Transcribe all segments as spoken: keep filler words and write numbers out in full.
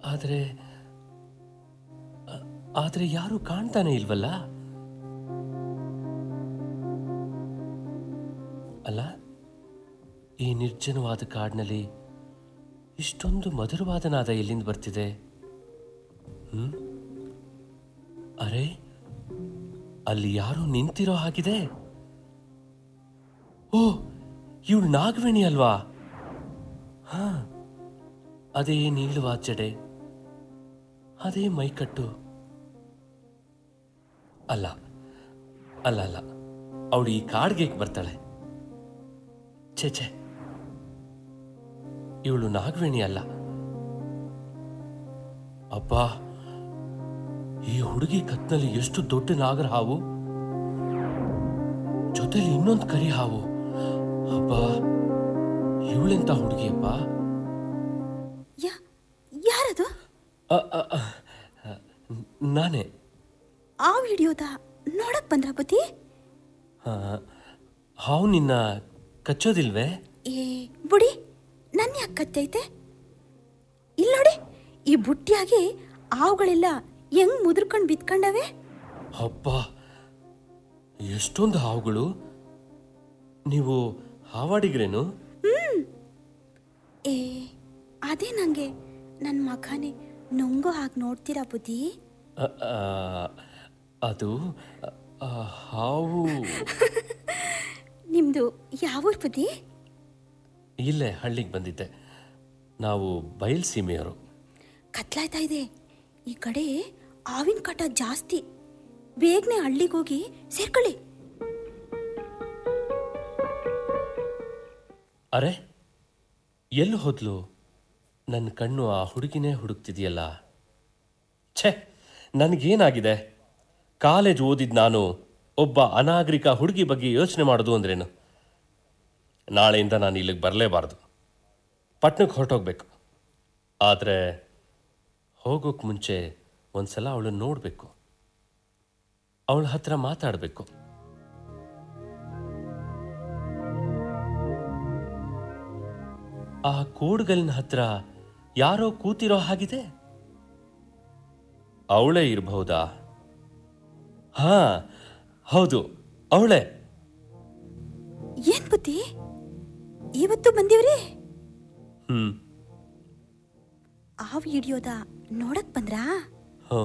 ಆದ್ರೆ ಆದ್ರೆ ಯಾರು ಕಾಣ್ತಾನೆ ಇಲ್ವಲ್ಲ. ಅಲ್ಲ, ಈ ನಿರ್ಜನವಾದ ಕಾಡಿನಲ್ಲಿ ಇಷ್ಟೊಂದು ಮಧುರವಾದ ನಾದ ಎಲ್ಲಿಂದ ಬರ್ತಿದೆ? ಹ್ಮ್ ಅರೆ, ಅಲ್ಲಿ ಯಾರೋ ನಿಂತಿರೋ ಹಾಗಿದೆ. ಓ, ಇವಳು ನಾಗವೇಣಿ ಅಲ್ವಾ? ಹಾ, ಅದೇ ನೀಳುವಾದ ಜಡೆ, ಅದೇ ಮೈಕಟ್ಟು. ಅಲ್ಲ ಅಲ್ಲ ಅಲ್ಲ ಅವಳು ಈ ಕಾಡ್ಗೆ ಬರ್ತಾಳೆ? ಛೇ ಛೇ, ಇವಳು ನಾಗವೇಣಿ ಅಲ್ಲ. ಅಪ್ಪ, ಈ ಹುಡುಗಿ ಕತ್ನಲ್ಲಿ ಎಷ್ಟು ದೊಡ್ಡ ನಾಗರ ಹಾವು, ಜೊತೆಲಿ ಇನ್ನೊಂದು ಕರಿ ಹಾವು. ಅಪ್ಪ, ಇವಳೆಂತ ಹುಡುಗಿಯಪ್ಪ? ಯಾರದು? ನಾನೇ. ಆ ವಿಡಿಯೋದ ನೋಡಕ್ ಬಂದ್ರ ಬುದ್ಧಿ? ಹಾವು ನಿನ್ನ ಕಚ್ಚೋದಿಲ್ವೇ? ಏ ಬುಡಿ, ನನ್ನ ಯಾಕೆ ಕಚ್ಚೈತೆ? ಇಲ್ಲ ನೋಡಿ, ಈ ಬುಟ್ಟಿಯಾಗಿ ಹಾವುಗಳೆಲ್ಲ ಹೆಂಗ್ ಮುದ್ರಕೊಂಡ್ ಬಿತ್ಕೊಂಡವೆ. ಅಪ್ಪ, ಎಷ್ಟೊಂದು ಹಾವುಗಳು! ನೀವು ಹಾವಾಡಿಗ್ರೇನು? ಹ್ಮ್ ಏ ಅದೇ ನಂಗೆ ನನ್ನ ಮಗನೇ ನುಂಗೋ ಹಾಗೆ ನೋಡ್ತೀರಾ ಬುದ್ಧಿ? ಅದು ಹಾವು. ನಿಮ್ದು ಯಾವ ಬುದ್ಧಿ? ಇಲ್ಲೇ ಹಳ್ಳಿಗೆ ಬಂದಿದ್ದೆ. ನಾವು ಬಯಲು ಸೀಮೆಯವರು. ಕತ್ಲಾಯ್ತಾ ಇದೆ, ಈ ಕಡೆ ಹಾವಿನ ಕಾಟ ಜಾಸ್ತಿ. ಬೇಗನೆ ಹಳ್ಳಿಗೆ ಹೋಗಿ ಸೇರ್ಕೊಳ್ಳಿ. ಅರೆ, ಎಲ್ಲಿ ಹೋದ್ಲು? ನನ್ನ ಕಣ್ಣು ಆ ಹುಡುಗಿನೇ ಹುಡುಕ್ತಿದೆಯಲ್ಲ. ಛೇ, ನನಗೇನಾಗಿದೆ? ಕಾಲೇಜ್ ಓದಿದ್ ನಾನು ಒಬ್ಬ ಅನಾಗರಿಕ ಹುಡುಗಿ ಬಗ್ಗೆ ಯೋಚನೆ ಮಾಡೋದು ಅಂದ್ರೇನು? ನಾಳೆಯಿಂದ ನಾನು ಇಲ್ಲಿಗೆ ಬರಲೇಬಾರ್ದು, ಪಟ್ನಕ್ಕೆ ಹೊರಟೋಗ್ಬೇಕು. ಆದರೆ ಹೋಗೋಕೆ ಮುಂಚೆ ಒಂದ್ಸಲ ಅವಳನ್ನು ನೋಡಬೇಕು, ಅವಳ ಹತ್ರ ಮಾತಾಡಬೇಕು. ಆ ಕೋಡ್ಗಲಿನ ಹತ್ರ ಯಾರೋ ಕೂತಿರೋ ಹಾಗಿದೆ. ಅವಳೇ ಇರಬಹುದಾ? ಹಾ, ಹೌದು, ಅವಳೇ. ಏನ್ ಬುದ್ಧಿ, ಇವತ್ತು ಬಂದಿವ್ರಿ? ಹ್ಮ್ ಆ ವಿಡಿಯೋದ ನೋಡಕ್ ಬಂದ್ರಾ? ಹ್ಞೂ.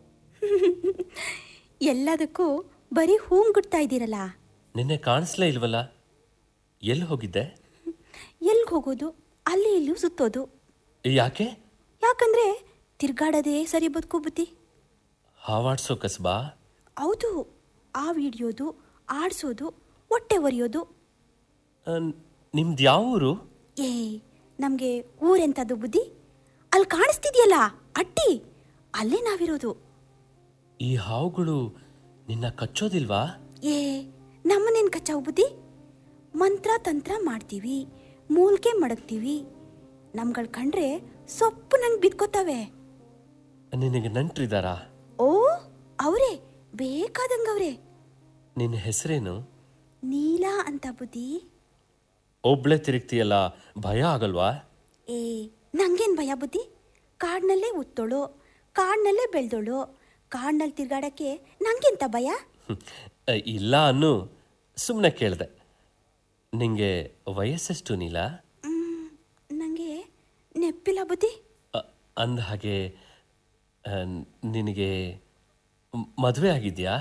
ಎಲ್ಲದಕ್ಕೂ ಬರೀ ಹೂಮ್ ಗುಡ್ತಾ ಇದ್ದೀರಲ್ಲ. ನಿನ್ನೆ ಕಾಣಿಸ್ಲೇ ಇಲ್ವಲ್ಲ? ಎಲ್ಲಿ ಹೋಗಿದ್ದೆ? ಎಲ್ಗೆ ಹೋಗೋದು, ಅಲ್ಲಿ ಇಲ್ಲಿ ಸುತ್ತೋದು. ಯಾಕೆ? ಯಾಕಂದ್ರೆ ತಿರ್ಗಾಡೋದೇ ಸರಿ ಬದುಕು ಬುದ್ಧಿ. ಹಾವಾಡ್ಸೋ ಕಸ್ಬಾ? ಹೌದು, ಆ ವಿಡಿಯೋದು, ಆಡ್ಸೋದು, ಹೊಟ್ಟೆ ಒರೆಯೋದು. ನಿಮ್ದು ಯಾವ ಊರು? ಏ ನಮಗೆ ಊರೆಂತದ್ದು ಬುದ್ಧಿ? ಅಲ್ಲಿ ಕಾಣಿಸ್ತಿದ್ಯಲ್ಲ ಅಟ್ಟಿ, ಅಲ್ಲೇ ನಾವಿರೋದು. ಈ ಹಾವುಗಳು ನಿನ್ನ ಕಚ್ಚೋದಿಲ್ವಾ? ಏ ನಮ್ಮನೇನು ಕಚ್ಚಾವು ಬುದ್ಧಿ? ಮಂತ್ರ ತಂತ್ರ ಮಾಡ್ತೀವಿ, ಮೂಲ್ಕೆ ಮಡಗ್ತೀವಿ. ನಮ್ಗಳು ಕಂಡ್ರೆ ಸೊಪ್ಪು ನಂಗೆ ಬಿದ್ಕೋತಾವೆ. ನಿನಗೆ ನಂಟ್ರಿದಾರಾ? ಓ, ಅವರೇ, ಬೇಕಾದಂಗವ್ರೆ. ನಿನ್ನ ಹೆಸರೇನು? ನೀಲಾ ಅಂತ ಬುದ್ಧಿ. ಒಬ್ಳೆ ತಿರುಗ್ತೀಯಲ್ಲ, ಭಯ ಆಗಲ್ವಾ? ಏ ನಂಗೇನು ಭಯ ಬುದ್ಧಿ? ಕಾಡ್ನಲ್ಲೇ ಉತ್ತೋಳು, ಕಾಡ್ನಲ್ಲೇ ಬೆಳೆದೋಳು, ಕಾಡ್ನಲ್ಲಿ ತಿರ್ಗಾಡಕ್ಕೆ ನಂಗೆಂತ ಭಯ? ಇಲ್ಲ ಅನ್ನು, ಸುಮ್ಮನೆ ಕೇಳಿದೆ. ನಿಂಗೆ ವಯಸ್ಸೆಷ್ಟು ನೀಲಾ? ನನಗೆ ನೆಪ್ಪಿಲ್ಲ ಬುದ್ಧಿ. ಅಂದ ಹಾಗೆ ನಿನಗೆ ಮದುವೆ ಆಗಿದ್ಯಾ?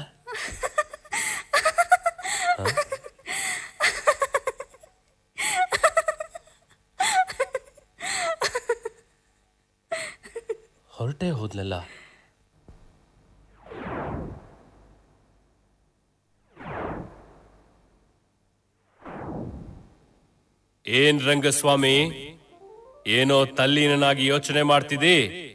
ಹೊರಟೇ ಹೋದ್ಲಲ್ಲ. ಏನ್ ರಂಗಸ್ವಾಮಿ, ಏನೋ ತಲ್ಲೀನನಾಗಿ ಯೋಚನೆ ಮಾಡ್ತಿದ್ದಿ?